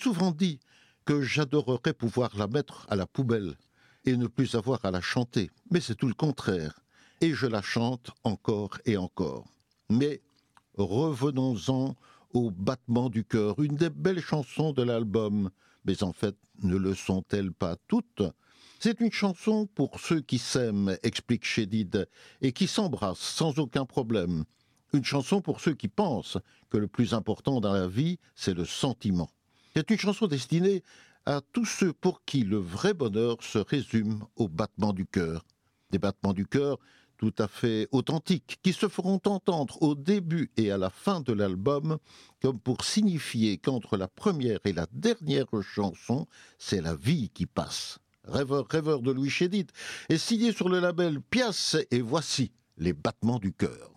souvent dit que j'adorerais pouvoir la mettre à la poubelle et ne plus avoir à la chanter, mais c'est tout le contraire. Et je la chante encore et encore. Mais revenons-en au battement du cœur, une des belles chansons de l'album, mais en fait, ne le sont-elles pas toutes? C'est une chanson pour ceux qui s'aiment, explique Chédid, et qui s'embrassent sans aucun problème. Une chanson pour ceux qui pensent que le plus important dans la vie, c'est le sentiment. C'est une chanson destinée à tous ceux pour qui le vrai bonheur se résume au battement du cœur. Des battements du cœur tout à fait authentiques, qui se feront entendre au début et à la fin de l'album, comme pour signifier qu'entre la première et la dernière chanson, c'est la vie qui passe. Rêveur, rêveur de Louis Chédid est signé sur le label Pias, et voici les battements du cœur.